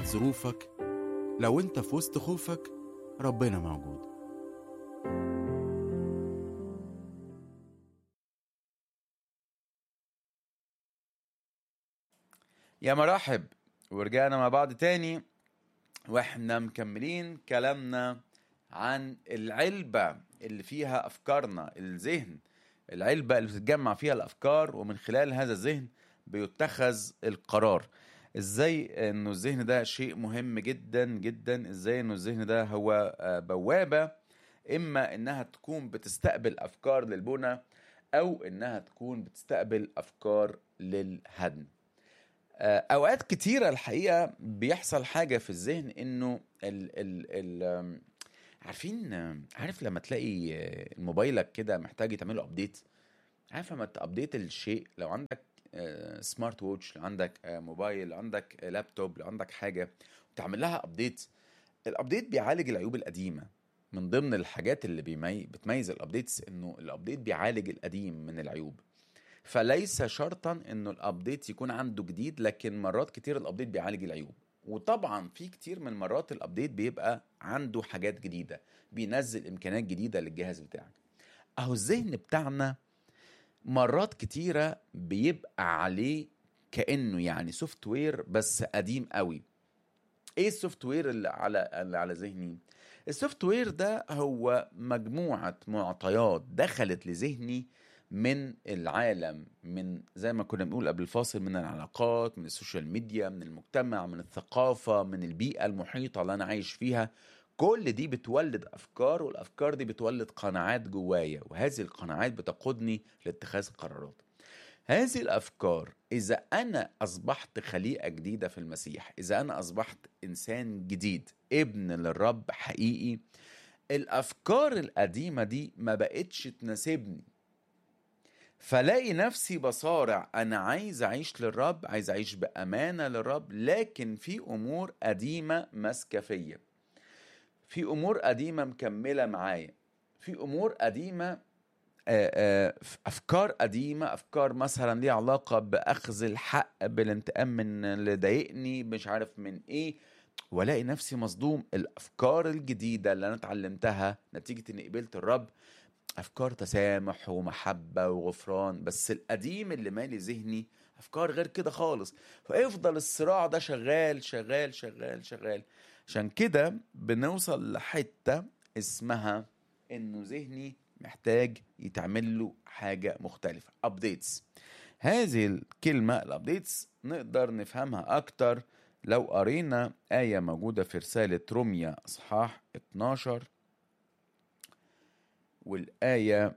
ظروفك، لو انت في وسط خوفك ربنا موجود. يا مرحب، ورجعنا مع بعض تاني واحنا مكملين كلامنا عن العلبة اللي فيها أفكارنا، الذهن، العلبة اللي بتتجمع فيها الأفكار، ومن خلال هذا الذهن بيتخذ القرار. ازاي انه الذهن ده شيء مهم جدا جدا، ازاي انه الذهن ده هو بوابة، اما انها تكون بتستقبل أفكار للبنى او انها تكون بتستقبل أفكار للهدم. اوقات كتيرة الحقيقة بيحصل حاجة في الذهن انه ال عارفين، عارف لما تلاقي موبايلك كده محتاج تعمله ابديت. عارف لما تابديت الشيء، لو عندك سمارت ووتش، لو عندك موبايل، لو عندك لابتوب، لو عندك حاجة وتعمل لها ابديت، الابديت بيعالج العيوب القديمة. من ضمن الحاجات اللي بتميز الابديتس انه الابديت بيعالج القديم من العيوب. فليس شرطا انه الابديت يكون عنده جديد، لكن مرات كتير الابديت بيعالج العيوب. وطبعا في كتير من مرات الابديت بيبقى عنده حاجات جديدة، بينزل امكانيات جديدة للجهاز بتاعك. اهو الذهن بتاعنا مرات كتيرة بيبقى عليه كأنه يعني سوفت وير بس قديم قوي. ايه السوفت وير اللي على ذهني؟ السوفت وير ده هو مجموعة معطيات دخلت لذهني من العالم، من زي ما كنا بنقول قبل الفاصل، من العلاقات، من السوشيال ميديا، من المجتمع، من الثقافة، من البيئة المحيطة اللي أنا عايش فيها. كل دي بتولد أفكار، والأفكار دي بتولد قناعات جوايا، وهذه القناعات بتقودني لاتخاذ قرارات. هذه الأفكار، إذا أنا أصبحت خليقة جديدة في المسيح، إذا أنا أصبحت إنسان جديد ابن للرب حقيقي، الأفكار القديمة دي ما بقتش تناسبني. فلاقي نفسي بصارع، أنا عايز أعيش للرب، عايز أعيش بأمانة للرب، لكن في أمور قديمة ماسكة فيا، في أمور قديمة مكملة معايا، في أمور قديمة، أفكار قديمة، أفكار مثلا ليها علاقة بأخذ الحق، بالانتقام من اللي ضايقني، مش عارف من إيه. ولاقي نفسي مصدوم. الأفكار الجديدة اللي أنا اتعلمتها نتيجة إني قبلت الرب أفكار تسامح ومحبة وغفران، بس القديم اللي مالي ذهني أفكار غير كده خالص. فيفضل الصراع ده شغال شغال شغال شغال. عشان كده بنوصل لحتة اسمها إنه ذهني محتاج يتعمل له حاجة مختلفة، updates. هذه الكلمة الابديتس نقدر نفهمها أكتر لو قرينا آية موجودة في رسالة روميا أصحاح 12، والآية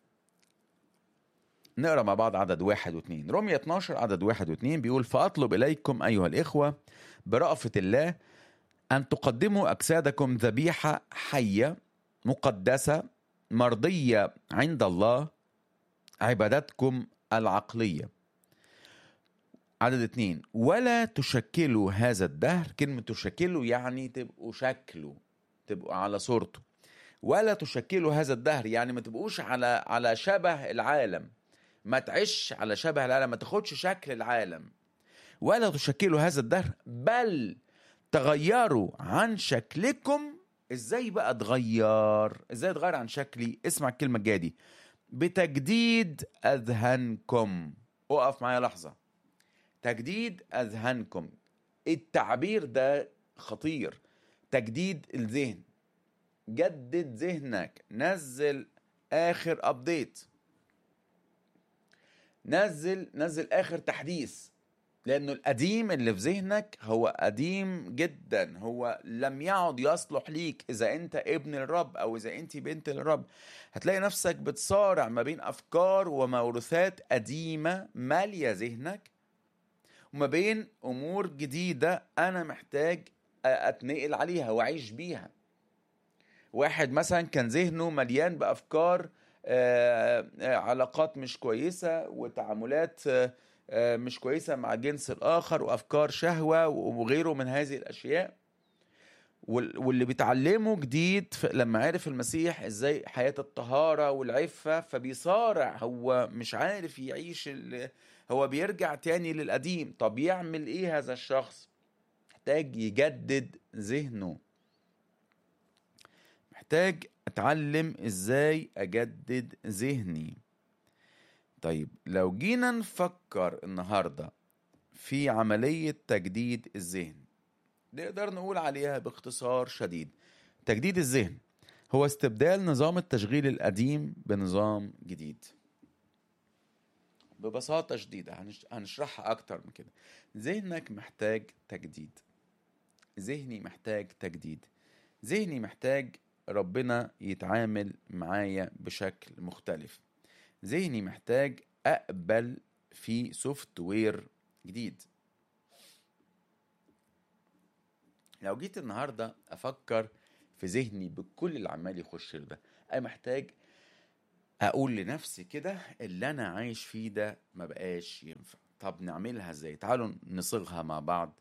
نقرأ مع بعض عدد 1 و2. روميا 12 عدد 1 و2 بيقول: فأطلب إليكم أيها الإخوة برأفة الله أن تقدموا أجسادكم ذبيحة حية مقدسة مرضية عند الله، عبادتكم العقلية. عدد 2: ولا تشكلوا هذا الدهر. كلمة تشكلوا يعني تبقوا شكله، تبقوا على صورته. ولا تشكلوا هذا الدهر يعني ما تبقوش على شبه العالم، ما تعيش على شبه العالم، ما تاخدش شكل العالم. ولا تشكلوا هذا الدهر بل تغيروا عن شكلكم. ازاي بقى ازاي اتغير عن شكلي؟ اسمع الكلمة الجاية دي: بتجديد اذهانكم. اقف معايا لحظة. تجديد اذهانكم، التعبير ده خطير. تجديد الذهن، جدد ذهنك، نزل اخر ابديت، نزل اخر تحديث، لانه القديم اللي في ذهنك هو قديم جدا، هو لم يعد يصلح ليك. اذا انت ابن الرب او اذا انت بنت الرب، هتلاقي نفسك بتصارع ما بين افكار وموروثات قديمة مالية ذهنك، وما بين امور جديدة انا محتاج اتنقل عليها واعيش بيها. واحد مثلا كان ذهنه مليان بافكار علاقات مش كويسة، وتعاملات مش كويسة مع الجنس الآخر، وأفكار شهوة وغيره من هذه الأشياء. واللي بيتعلمه جديد لما عرف المسيح ازاي حياة الطهارة والعفة، فبيصارع، هو مش عارف يعيش هو بيرجع تاني للقديم. طب يعمل ايه هذا الشخص؟ محتاج يجدد ذهنه، محتاج اتعلم ازاي اجدد ذهني. طيب لو جينا نفكر النهاردة في عملية تجديد الذهن، نقدر نقول عليها باختصار شديد: تجديد الذهن هو استبدال نظام التشغيل القديم بنظام جديد. ببساطة شديدة هنشرحها أكتر من كده. ذهنك محتاج تجديد، ذهني محتاج تجديد، ذهني محتاج ربنا يتعامل معايا بشكل مختلف، ذهني محتاج أقبل في سوفت وير جديد. لو جيت النهاردة أفكر في ذهني بكل اللي عمال يخش ده، أنا محتاج أقول لنفسي كده: اللي أنا عايش فيه ده ما بقاش ينفع. طب نعملها إزاي؟ تعالوا نصيغها مع بعض.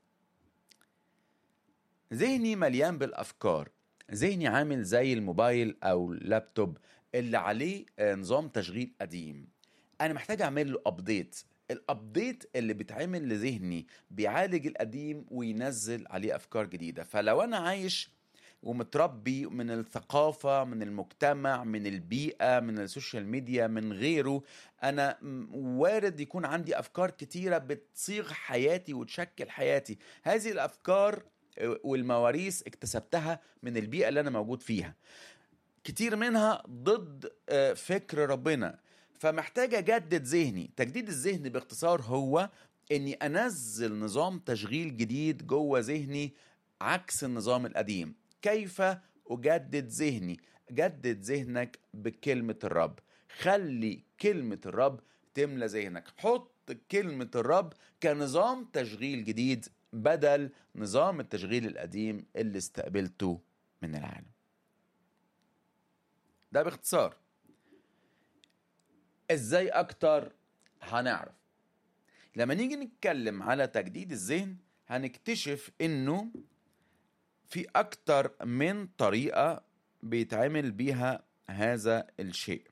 ذهني مليان بالأفكار، ذهني عامل زي الموبايل أو اللابتوب اللي عليه نظام تشغيل قديم. أنا محتاج أعمل له أبديت. الأبديت اللي بيتعمل لذهني بيعالج القديم وينزل عليه أفكار جديدة. فلو أنا عايش ومتربي من الثقافة، من المجتمع، من البيئة، من السوشيال ميديا، من غيره، أنا وارد يكون عندي أفكار كتيرة بتصيغ حياتي وتشكل حياتي. هذه الأفكار والمواريث اكتسبتها من البيئة اللي أنا موجود فيها، كتير منها ضد فكر ربنا. فمحتاج أجدد ذهني. تجديد الذهن باختصار هو أني أنزل نظام تشغيل جديد جوه ذهني عكس النظام القديم. كيف أجدد ذهني؟ جدد ذهنك بكلمة الرب. خلي كلمة الرب تملى ذهنك. حط كلمة الرب كنظام تشغيل جديد بدل نظام التشغيل القديم اللي استقبلته من العالم. ده باختصار. ازاي اكتر؟ هنعرف لما نيجي نتكلم على تجديد الذهن. هنكتشف انه في اكتر من طريقة بيتعمل بيها هذا الشيء.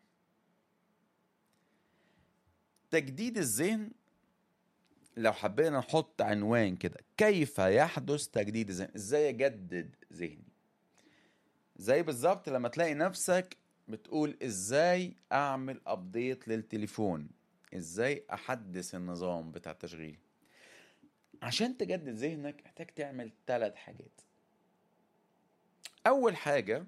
تجديد الذهن، لو حبينا نحط عنوان كده: كيف يحدث تجديد الذهن؟ ازاي اجدد ذهني؟ زي بالظبط لما تلاقي نفسك بتقول: ازاي اعمل ابديت للتليفون، ازاي احدث النظام بتاع التشغيل. عشان تجدد ذهنك محتاج تعمل 3 حاجات. اول حاجة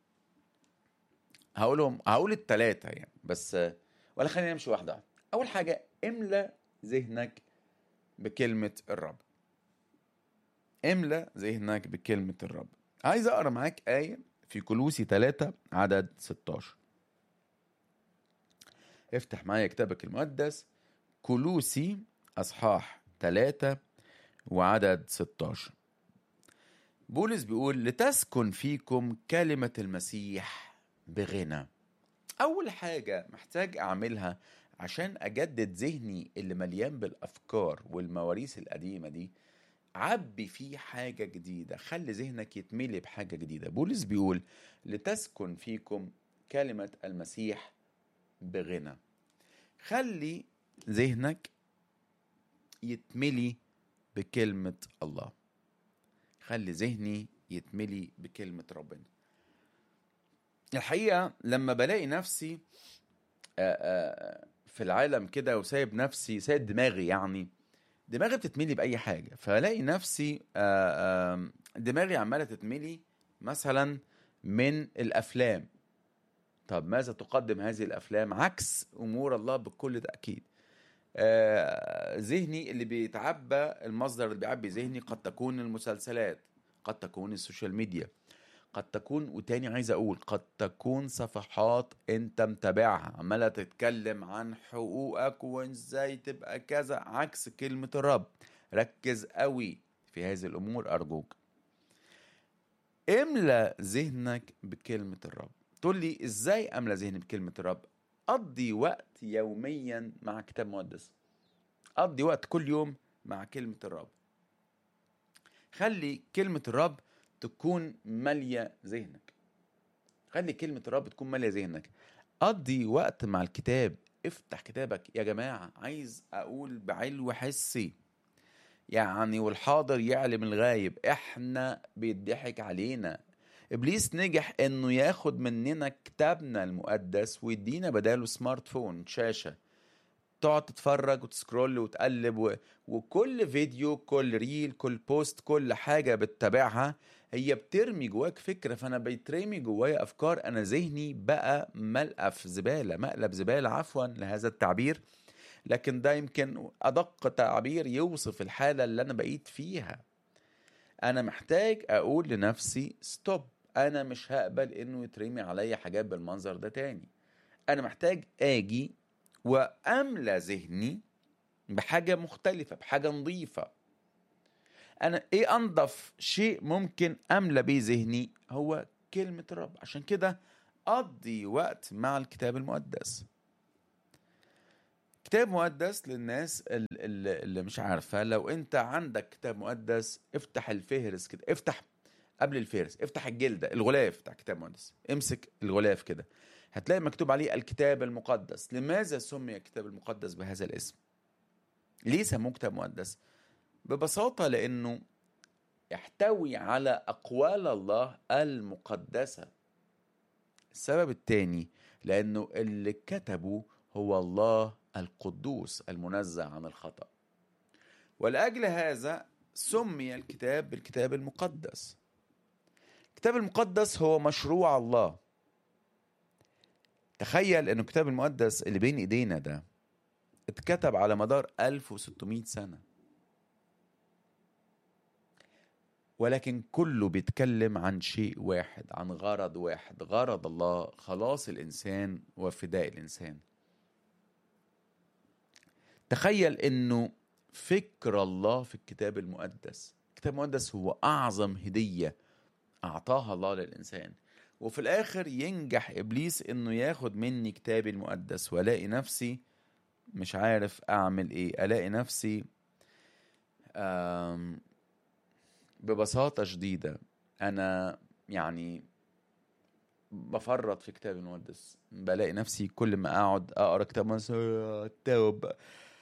هقول ال3 يعني، بس ولا خلينا نمشي واحدة. اول حاجة: املى ذهنك بكلمة الرب. املى ذهنك بكلمة الرب. عايز اقرا معاك آية في كولوسي 3 عدد 16. افتح معايا كتابك المقدس، كولوسي اصحاح 3 وعدد 16. بولس بيقول: لتسكن فيكم كلمة المسيح بغنى. اول حاجة محتاج اعملها عشان اجدد ذهني اللي مليان بالافكار والمواريث القديمة دي، عبي فيه حاجة جديدة. خلي ذهنك يتملي بحاجة جديدة. بولس بيقول: لتسكن فيكم كلمة المسيح بغنى. خلي ذهنك يتملي بكلمة الله. خلي ذهني يتملي بكلمة ربنا. الحقيقة لما بلاقي نفسي في العالم كده وسايب نفسي، سايب دماغي، يعني دماغي بتتملي بأي حاجة، فلاقي نفسي دماغي عمالة تتملي مثلا من الأفلام. طب ماذا تقدم هذه الأفلام؟ عكس أمور الله بكل تأكيد. ذهني اللي بيتعبى، المصدر اللي بيعبي ذهني قد تكون المسلسلات، قد تكون السوشيال ميديا، قد تكون، وتاني عايز أقول، قد تكون صفحات أنت متابعها عمالة تتكلم عن حقوقك وإزاي تبقى كذا، عكس كلمة الرب. ركز قوي في هذه الأمور أرجوك. املى ذهنك بكلمة الرب. تقول لي إزاي أملى ذهني بكلمة الرب؟ قضي وقت يوميا مع كتاب مقدس. قضي وقت كل يوم مع كلمة الرب. خلي كلمة الرب تكون مالية ذهنك. خلي كلمة الرب تكون مالية ذهنك. قضي وقت مع الكتاب. افتح كتابك يا جماعة. عايز أقول بعلو حسي، يعني والحاضر يعلم الغايب. احنا بيضحك علينا. ابليس نجح انه ياخد مننا كتابنا المقدس ويدينا بداله سمارت فون، شاشة تقعد تتفرج وتسكرول وتقلب وكل فيديو، كل ريل، كل بوست، كل حاجة بتتابعها هي بترمي جواك فكرة. فأنا بيترمي جوايا أفكار، أنا ذهني بقى ملقف زبالة، مقلب زبالة، عفوا لهذا التعبير، لكن ده يمكن أدق تعبير يوصف الحالة اللي أنا بقيت فيها. أنا محتاج أقول لنفسي ستوب، أنا مش هقبل إنه يترمي عليا حاجات بالمنظر ده تاني. أنا محتاج آجي وأملى ذهني بحاجة مختلفة، بحاجة نظيفة. أنا إيه أنظف شيء ممكن أملى بيه ذهني؟ هو كلمة الرب. عشان كده أقضي وقت مع الكتاب المقدس. كتاب مقدس للناس اللي مش عارفة، لو أنت عندك كتاب مقدس افتح الفهرس كده، افتح قبل الفهرس، افتح الجلدة، الغلاف بتاع كتاب مقدس، امسك الغلاف كده، هتلاقي مكتوب عليه الكتاب المقدس. لماذا سمي الكتاب المقدس بهذا الاسم؟ ليه سموه كتاب مقدس؟ ببساطة لأنه يحتوي على أقوال الله المقدسة. السبب الثاني لأنه اللي كتبه هو الله القدوس المنزه عن الخطأ. ولأجل هذا سمي الكتاب بالكتاب المقدس. الكتاب المقدس هو مشروع الله. تخيل أن الكتاب المقدس اللي بين إيدينا ده اتكتب على مدار 1600 سنة، ولكن كله بيتكلم عن شيء واحد، عن غرض واحد، غرض الله خلاص الإنسان وفداء الإنسان. تخيل أنه فكر الله في الكتاب المقدس. الكتاب المقدس هو أعظم هدية أعطاها الله للإنسان، وفي الآخر ينجح إبليس أنه ياخد مني كتابي المقدس، وألاقي نفسي مش عارف أعمل إيه. ألاقي نفسي ببساطة شديدة أنا يعني بفرط في كتاب المقدس. بلاقي نفسي كل ما أقعد أقرأ كتاب التوب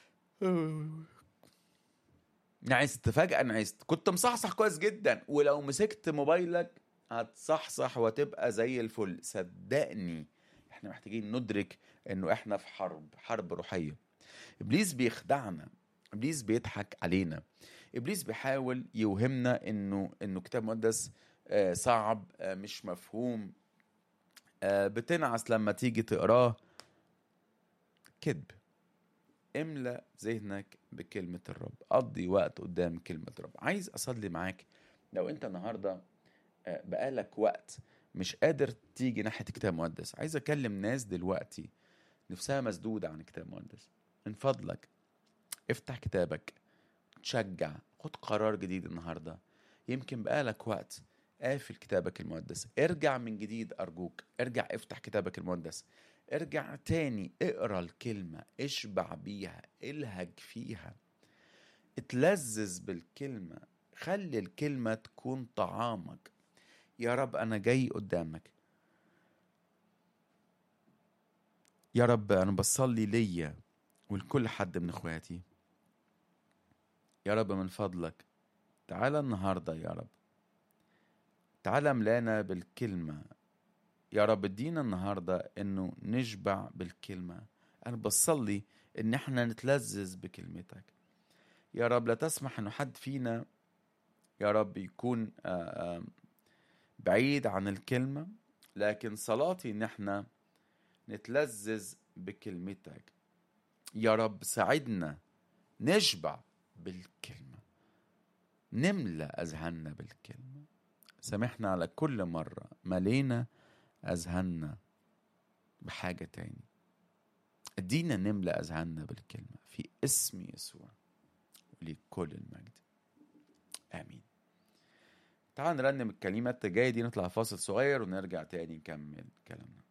نعست، فجأة نعست. كنت مصحصح كويس جدا، ولو مسكت موبايلك هتصحصح وتبقى زي الفل. صدقني احنا محتاجين ندرك انه احنا في حرب روحية. ابليس بيخدعنا، ابليس بيضحك علينا، ابليس بيحاول يوهمنا انه كتاب مقدس صعب، مش مفهوم، بتنعس لما تيجي تقراه. كذب. املأ ذهنك بكلمة الرب، قضي وقت قدام كلمة الرب. عايز أصلي معاك. لو أنت النهاردة بقالك وقت مش قادر تيجي ناحية كتاب مقدس، عايز أكلم ناس دلوقتي نفسها مسدودة عن كتاب مقدس. من فضلك افتح كتابك، تشجع، خد قرار جديد النهاردة. يمكن بقالك وقت قافل كتابك المقدس، ارجع من جديد أرجوك، ارجع افتح كتابك المقدس، ارجع تاني اقرأ الكلمة، اشبع بيها، الهج فيها، اتلذذ بالكلمة، خلي الكلمة تكون طعامك. يا رب أنا جاي قدامك، يا رب أنا بصلي ليا ولكل حد من اخواتي. يا رب من فضلك تعالى النهاردة، يا رب تعالى ملانا بالكلمة. يا رب ادينا النهاردة انه نشبع بالكلمة. انا بصلي ان احنا نتلذذ بكلمتك. يا رب لا تسمح انه حد فينا يا رب يكون بعيد عن الكلمة، لكن صلاتي ان احنا نتلذذ بكلمتك. يا رب ساعدنا نشبع بالكلمة، نملأ أذهاننا بالكلمة. سامحنا على كل مرة ملينا أذهاننا بحاجة تاني. ادينا نملأ أذهاننا بالكلمة في اسم يسوع ولكل المجد، آمين. تعال نرنم الكلمات الجاية دي، نطلع فاصل صغير ونرجع تاني نكمل كلامنا.